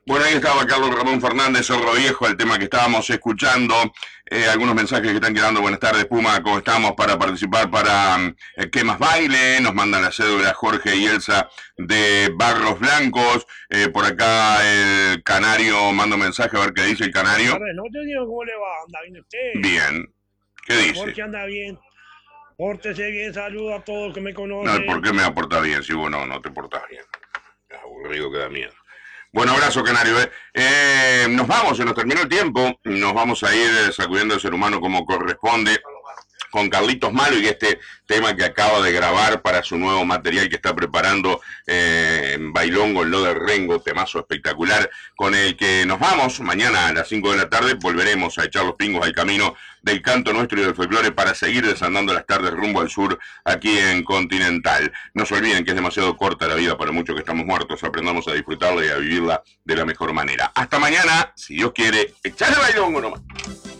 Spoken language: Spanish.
Bueno, ahí estaba Carlos Ramón Fernández, Zorro Viejo, el tema que estábamos escuchando. Algunos mensajes que están quedando. Buenas tardes, Puma, ¿cómo estamos? Para participar para ¿Qué más baile? Nos mandan la cédula Jorge y Elsa de Barros Blancos. Por acá el Canario manda un mensaje a ver qué dice el Buenas Canario. tardes, no te digo cómo le va, anda bien usted. Bien. ¿Qué dice? Jorge anda bien, pórtese bien, saluda a todos que me No, ¿por conocen. qué me aporta bien si vos no te portás bien? Es aburrido que da miedo. Bueno, abrazo, Canario. Nos vamos, se nos terminó el tiempo. Nos vamos a ir sacudiendo el ser humano como corresponde con Carlitos Malo y este tema que acaba de grabar para su nuevo material que está preparando en Bailongo, en Lo de Rengo, temazo espectacular, con el que nos vamos. Mañana a las 5 de la tarde volveremos a echar los pingos al camino del canto nuestro y del folclore para seguir desandando las tardes rumbo al sur aquí en Continental. No se olviden que es demasiado corta la vida para muchos que estamos muertos. Aprendamos a disfrutarla y a vivirla de la mejor manera. Hasta mañana, si Dios quiere, echar el bailongo nomás.